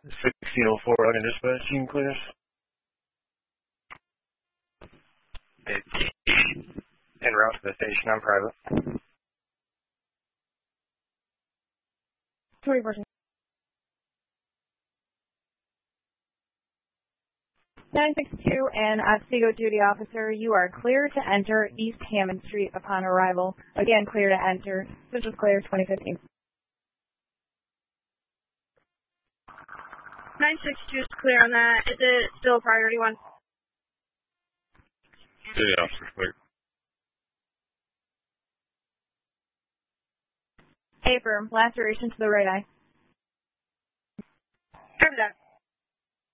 1604 on dispatching, please. It's en route to the station on private. 20%. 962 and Otsego duty officer, you are clear to enter East Hammond Street upon arrival. Again, clear to enter. This is clear 2015. 962 is clear on that. Is it still priority one? Yeah, officer, clear. Affirm. Laceration to the right eye. After that.